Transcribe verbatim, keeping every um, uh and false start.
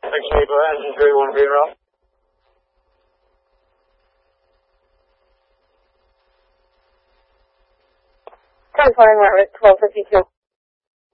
Thanks, neighbour. Engine three, one V roll. ten following right, twelve fifty-two.